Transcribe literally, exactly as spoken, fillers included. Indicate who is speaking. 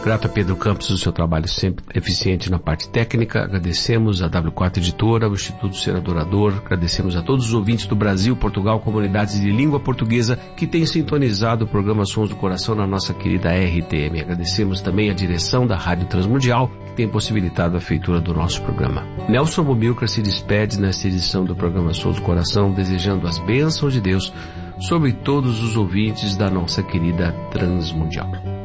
Speaker 1: Grato a Pedro Campos do seu trabalho sempre eficiente na parte técnica. Agradecemos a W quatro Editora, o Instituto Ser Adorador. Agradecemos a todos os ouvintes do Brasil, Portugal, comunidades de língua portuguesa que têm sintonizado o programa Sons do Coração na nossa querida R T M. Agradecemos também a direção da Rádio Transmundial, que tem possibilitado a feitura do nosso programa. Nelson Bumilcar se despede nesta edição do programa Sons do Coração, desejando as bênçãos de Deus sobre todos os ouvintes da nossa querida Transmundial.